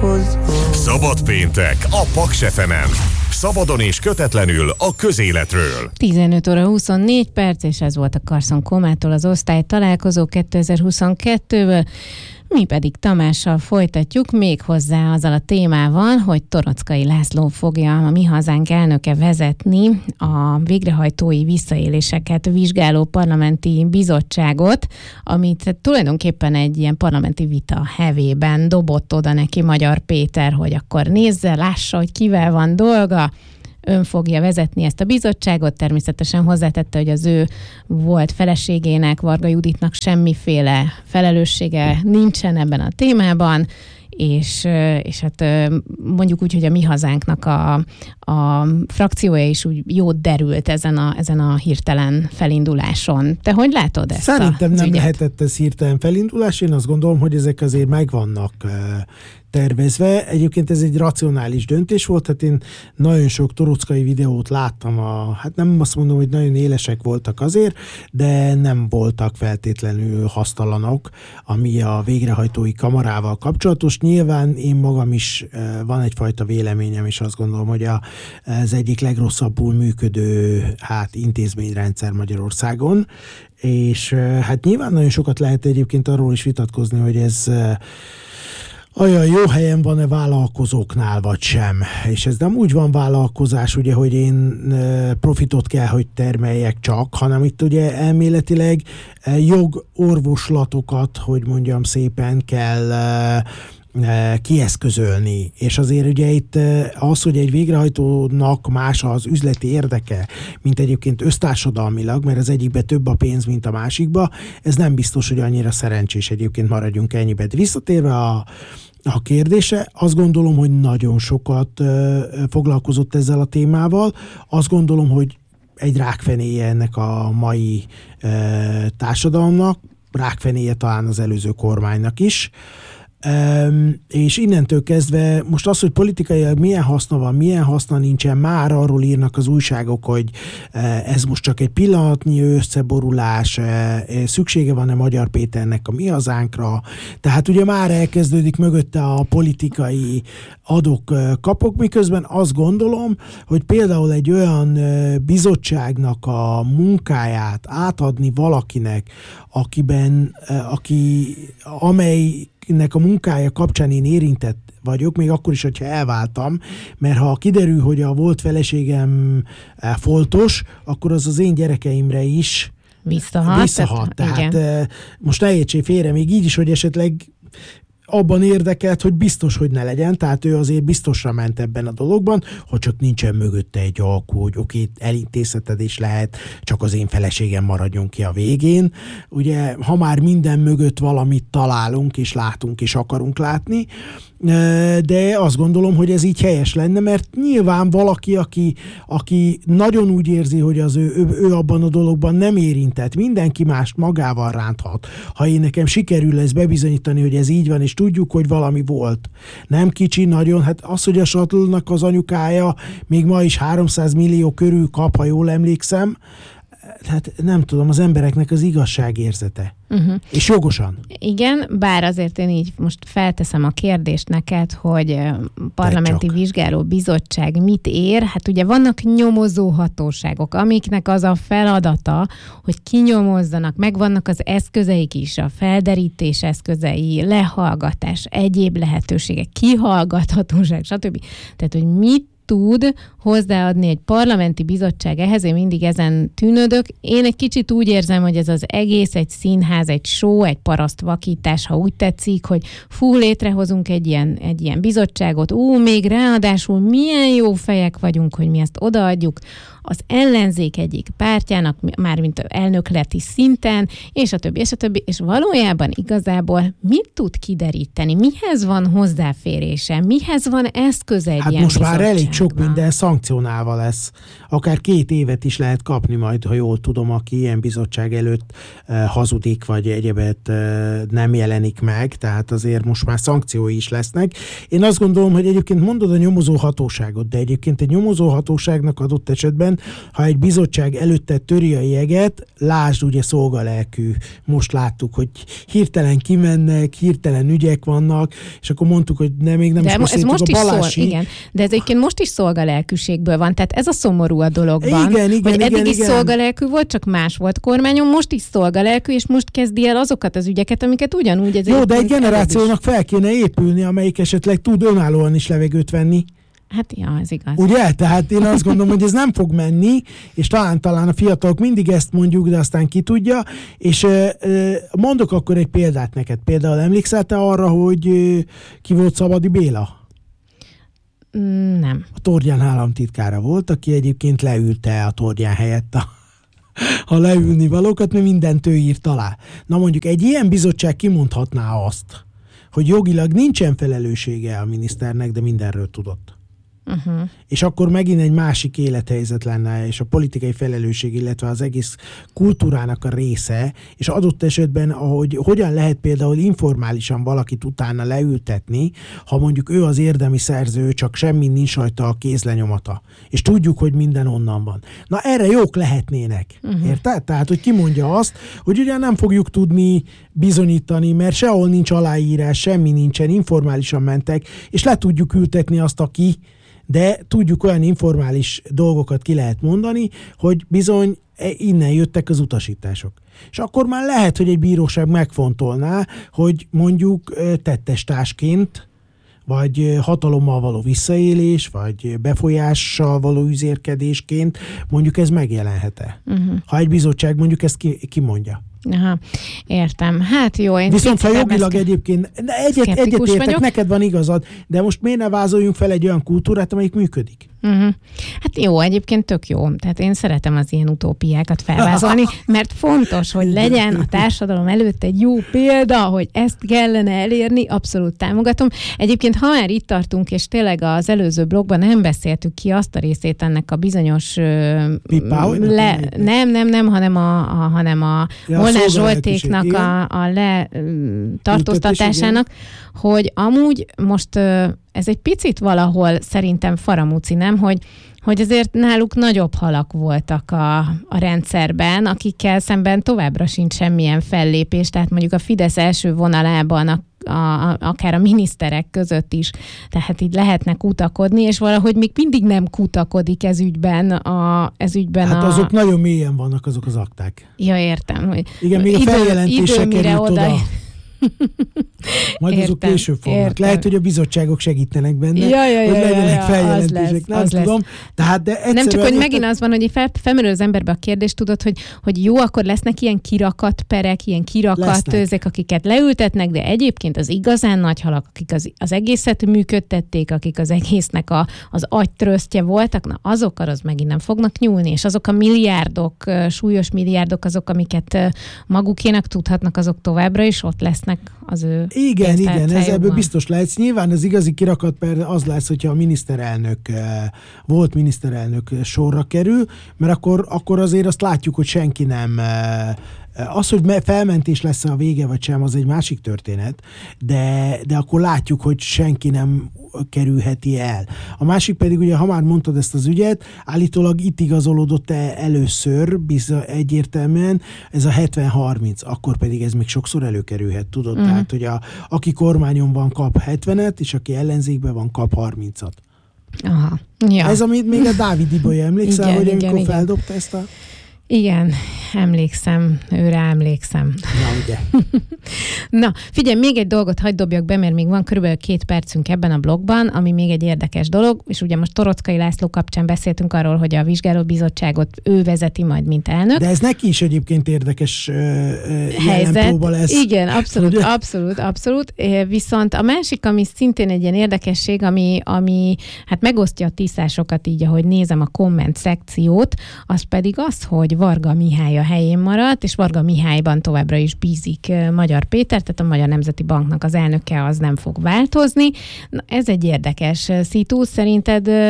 találkozunk. Szabad péntek a Paks FM-en. Szabadon és kötetlenül a közéletről. 15 óra 24 perc, és ez volt a Carson Komától az osztálytalálkozó 2022-ből. Mi pedig Tamással folytatjuk, méghozzá azzal a témával, hogy Torockai László fogja a Mi Hazánk elnöke vezetni a végrehajtói visszaéléseket vizsgáló parlamenti bizottságot, amit tulajdonképpen egy ilyen parlamenti vita hevében dobott oda neki Magyar Péter, hogy akkor nézze, lássa, hogy kivel van dolga. Ön fogja vezetni ezt a bizottságot, természetesen hozzátette, hogy az ő volt feleségének, Varga Juditnak semmiféle felelőssége nincsen ebben a témában, és hát mondjuk úgy, hogy a Mi Hazánknak a frakciója is úgy jót derült ezen a hirtelen felinduláson. Te hogy látod ezt? Szerintem nem lehetett ez hirtelen felindulás, én azt gondolom, hogy ezek azért megvannak tervezve. Egyébként ez egy racionális döntés volt, hát én nagyon sok torockai videót láttam, hát nem azt mondom, hogy nagyon élesek voltak azért, de nem voltak feltétlenül hasztalanok, ami a végrehajtói kamarával kapcsolatos. Nyilván én magam is van egyfajta véleményem, és azt gondolom, hogy az egyik legrosszabbul működő intézményrendszer Magyarországon, és hát nyilván nagyon sokat lehet egyébként arról is vitatkozni, hogy ez olyan jó helyen van-e vállalkozóknál, vagy sem. És ez nem úgy van vállalkozás, ugye, hogy én profitot kell, hogy termeljek csak, hanem itt ugye elméletileg jogorvoslatokat, hogy mondjam szépen, kell kieszközölni. És azért ugye itt az, hogy egy végrehajtónak más az üzleti érdeke, mint egyébként össztársadalmilag, mert az egyikbe több a pénz, mint a másikba, ez nem biztos, hogy annyira szerencsés, egyébként maradjunk ennyibe. De visszatérve a kérdése, azt gondolom, hogy nagyon sokat foglalkozott ezzel a témával. Azt gondolom, hogy egy rákfenéje ennek a mai társadalomnak, rákfenéje talán az előző kormánynak is. És innentől kezdve most az, hogy politikailag milyen haszna van, milyen haszna nincsen, már arról írnak az újságok, hogy ez most csak egy pillanatnyi összeborulás, szüksége van-e Magyar Péternek a Mi Hazánkra, tehát ugye már elkezdődik mögötte a politikai adok-kapok, miközben azt gondolom, hogy például egy olyan bizottságnak a munkáját átadni valakinek, amelynek a munkája kapcsán én érintett vagyok, még akkor is, hogyha elváltam, mert ha kiderül, hogy a volt feleségem foltos, akkor az én gyerekeimre is visszahat. Tehát most ne értsék félre, még így is, hogy esetleg abban érdekelt, hogy biztos, hogy ne legyen, tehát ő azért biztosra ment ebben a dologban, hogy csak nincsen mögötte egy alkú, hogy oké, elintézheted is lehet, csak az én feleségem maradjon ki a végén. Ugye, ha már minden mögött valamit találunk, és látunk, és akarunk látni, de azt gondolom, hogy ez így helyes lenne, mert nyilván valaki, aki nagyon úgy érzi, hogy az ő abban a dologban nem érintett, mindenki mást magával ránthat. Ha én nekem sikerül lesz bebizonyítani, hogy ez így van, és tudjuk, hogy valami volt. Nem kicsi, nagyon, hát az, hogy a Sattl-nak az anyukája még ma is 300 millió körül kap, ha jól emlékszem, hát nem tudom, az embereknek az igazságérzete. És jogosan. Igen, bár azért én így most felteszem a kérdést neked, hogy parlamenti vizsgáló bizottság mit ér? Hát ugye vannak nyomozó hatóságok, amiknek az a feladata, hogy kinyomozzanak, megvannak az eszközeik is, a felderítés eszközei, lehallgatás, egyéb lehetőségek, kihallgathatóság, stb. Tehát, hogy mit tud hozzáadni egy parlamenti bizottság ehhez, én mindig ezen tűnődök. Én egy kicsit úgy érzem, hogy ez az egész egy színház, egy show, egy parasztvakítás, ha úgy tetszik, hogy létrehozunk egy ilyen bizottságot, még ráadásul milyen jó fejek vagyunk, hogy mi ezt odaadjuk az ellenzék egyik pártjának, mármint elnökleti szinten, és a többi, és valójában igazából mit tud kideríteni? Mihez van hozzáférése? Mihez van eszköze egy ilyen most már elég sok minden szankcionálva lesz. Akár 2 évet is lehet kapni majd, ha jól tudom, aki ilyen bizottság előtt hazudik, vagy egyebet nem jelenik meg, tehát azért most már szankciói is lesznek. Én azt gondolom, hogy egyébként mondod a nyomozó hatóságot, de egyébként egy nyomozó hatóságnak adott esetben esetben, ha egy bizottság előtte töri a jeget, lásd ugye szolgalelkű. Most láttuk, hogy hirtelen kimennek, hirtelen ügyek vannak, és akkor mondtuk, hogy még nem is beszéltük a Balási. Igen, de ez egyébként most is szolgalelkűségből van, tehát ez a szomorú a dologban. Igen, eddig is szolgalelkű volt, csak más volt kormányon, most is szolgalelkű, és most kezdi el azokat az ügyeket, amiket ugyanúgy... Jó, de egy generációnak fel kéne épülni, amelyik esetleg tud önállóan is levegőt venni. Hát ja, ez igaz. Ugye? Tehát én azt gondolom, hogy ez nem fog menni, és talán a fiatalok mindig ezt mondjuk, de aztán ki tudja, és mondok akkor egy példát neked. Például emlékszel te arra, hogy ki volt Szabadi Béla? Nem. A Tordján államtitkára volt, aki egyébként leülte a Tordján helyett a leülni valókat, mert mindent ő írt alá. Na mondjuk egy ilyen bizottság kimondhatná azt, hogy jogilag nincsen felelőssége a miniszternek, de mindenről tudott. Uh-huh. És akkor megint egy másik élethelyzet lenne, és a politikai felelősség, illetve az egész kultúrának a része, és adott esetben, ahogy hogyan lehet például informálisan valakit utána leültetni, ha mondjuk ő az érdemi szerző, csak semmi nincs rajta a kézlenyomata. És tudjuk, hogy minden onnan van. Na erre jók lehetnének. Uh-huh. Érted? Tehát, hogy ki mondja azt, hogy ugye nem fogjuk tudni bizonyítani, mert sehol nincs aláírás, semmi nincsen, informálisan mentek, és le tudjuk ültetni azt, aki, de tudjuk, olyan informális dolgokat ki lehet mondani, hogy bizony innen jöttek az utasítások. És akkor már lehet, hogy egy bíróság megfontolná, hogy mondjuk tettestársként, vagy hatalommal való visszaélés, vagy befolyással való üzérkedésként mondjuk ez megjelenhet-e. Uh-huh. Ha egy bizottság mondjuk ezt kimondja. Aha, értem. Hát jó, én viszont ha jogilag egyébként egyetértek, neked van igazad, de most miért ne vázoljunk fel egy olyan kultúrát, amelyik működik? Uh-huh. Hát jó, egyébként tök jó. Tehát én szeretem az ilyen utópiákat felvázolni, mert fontos, hogy legyen a társadalom előtt egy jó példa, hogy ezt kellene elérni, abszolút támogatom. Egyébként, ha már itt tartunk, és tényleg az előző blogban nem beszéltük ki azt a részét ennek a bizonyos nem, hanem a Molnár Zsoltéknak a letartóztatásának, hogy amúgy most ez egy picit valahol szerintem faramúci, nem? Hogy azért náluk nagyobb halak voltak a rendszerben, akikkel szemben továbbra sincs semmilyen fellépés, tehát mondjuk a Fidesz első vonalában akár a miniszterek között is, tehát így lehetne kutakodni, és valahogy még mindig nem kutakodik ez ügyben. Hát azok nagyon mélyen vannak azok az akták. Ja, értem. Hogy igen, még a feljelentése került oda. Majd azok később fognak. Értem. Lehet, hogy a bizottságok segítenek benne, hogy legyenek feljelentések. Nem tudom. Tehát, de nem csak, hogy megint az van, hogy felmerül az emberbe a kérdés, tudod, hogy jó, akkor lesznek ilyen kirakat perek, ilyen kirakat ezek, akiket leültetnek, de egyébként az igazán nagy halak, akik az egészet működtették, akik az egésznek az agytrösztje voltak, na azokkal az megint nem fognak nyúlni, és azok a milliárdok, súlyos milliárdok, azok, amiket magukénak tudhatnak, azok továbbra is ott lesznek az ő Igen, ez ebből biztos lehetsz. Nyilván az igazi kirakat az lesz, hogyha a volt miniszterelnök sorra kerül, mert akkor azért azt látjuk, hogy senki nem... Az, hogy felmentés lesz a vége, vagy sem, az egy másik történet, de akkor látjuk, hogy senki nem kerülheti el. A másik pedig, ugye, ha már mondtad ezt az ügyet, állítólag itt igazolódott először, egyértelműen ez a 70-30, akkor pedig ez még sokszor előkerülhet, tudod? Uh-huh. Tehát, hogy aki kormányon van, kap 70-et, és aki ellenzékben van, kap 30-at. Aha. Ja. Ez, amit még a Dávid Ibolya, emlékszel, hogy amikor feldobta ezt a... Igen, emlékszem, őre emlékszem. Na, ugye. Na, figyelj, még egy dolgot hagyd dobjak be, mert még van körülbelül 2 percünk ebben a blogban, ami még egy érdekes dolog, és ugye most Toroczkai László kapcsán beszéltünk arról, hogy a vizsgálóbizottságot ő vezeti majd, mint elnök. De ez neki is egyébként érdekes jelenpróba lesz. Igen, abszolút. Viszont a másik, ami szintén egy ilyen érdekesség, ami hát megosztja a tisztásokat így, ahogy nézem a komment szekciót, az pedig az, hogy Varga Mihály a helyén maradt, és Varga Mihályban továbbra is bízik Magyar Péter, tehát a Magyar Nemzeti Banknak az elnöke az nem fog változni. Na, ez egy érdekes szitu. Szerinted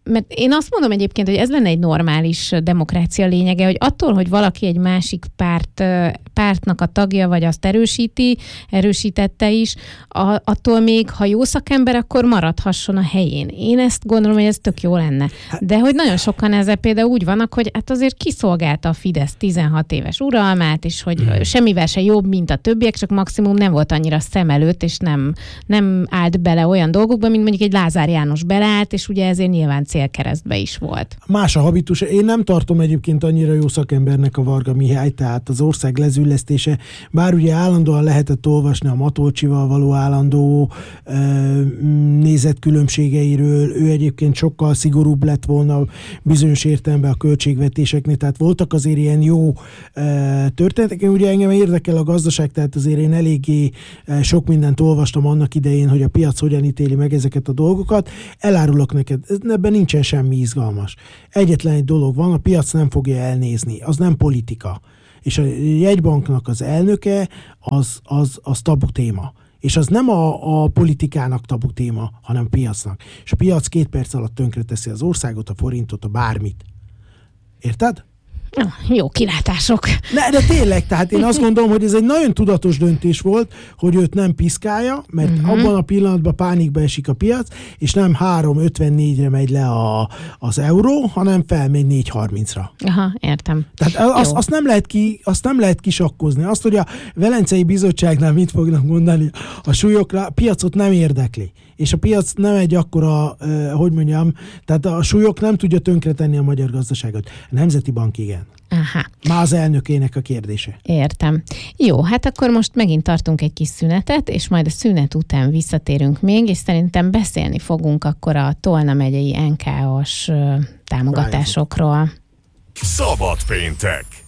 mert én azt mondom egyébként, hogy ez lenne egy normális demokrácia lényege, hogy attól, hogy valaki egy másik pártnak a tagja, vagy azt erősítette is, attól még, ha jó szakember, akkor maradhasson a helyén. Én ezt gondolom, hogy ez tök jó lenne. De hogy nagyon sokan ezzel például úgy vannak, hogy hát azért kiszolgálta a Fidesz 16 éves uralmát, és hogy semmivel se jobb, mint a többiek, csak maximum nem volt annyira szem előtt, és nem állt bele olyan dolgokba, mint mondjuk egy Lázár János beleállt, és ugye ezért nyilván célkeresztbe is volt. Más a habitus. Én nem tartom egyébként annyira jó szakembernek a Varga Mihály, tehát az ország lezüllesztése, bár ugye állandóan lehetett olvasni a Matolcsival való állandó nézetkülönbségeiről, ő egyébként sokkal szigorúbb lett volna bizonyos értelemben a költségvetéseknél, tehát voltak azért ilyen jó történetek. Én ugye engem érdekel a gazdaság, tehát azért én eléggé sok mindent olvastam annak idején, hogy a piac hogyan ítéli meg ezeket a dolgokat. Elárulok neked, ebben nincsen semmi izgalmas. Egyetlen egy dolog van, a piac nem fogja elnézni, az nem politika. És a jegybanknak az elnöke az tabu téma. És az nem a politikának tabu téma, hanem a piacnak. És a piac 2 perc alatt tönkreteszi az országot, a forintot, a bármit. Érted? Jó kilátások. De tényleg, tehát én azt gondolom, hogy ez egy nagyon tudatos döntés volt, hogy őt nem piszkálja, mert abban a pillanatban pánikba esik a piac, és nem 3,54-re megy le az euró, hanem felmegy 4,30-ra. Aha, értem. Tehát azt nem lehet kisakkozni. Azt, hogy a Velencei Bizottságnál mit fognak mondani a súlyokra, a piacot nem érdekli. És a piac nem egy akkora, tehát a súlyok nem tudja tönkretenni a magyar gazdaságot. A Nemzeti Bank igen. Aha. Már az elnökének a kérdése. Értem. Jó, hát akkor most megint tartunk egy kis szünetet, és majd a szünet után visszatérünk még, és szerintem beszélni fogunk akkor a Tolna megyei NKA-s támogatásokról. Szabad péntek!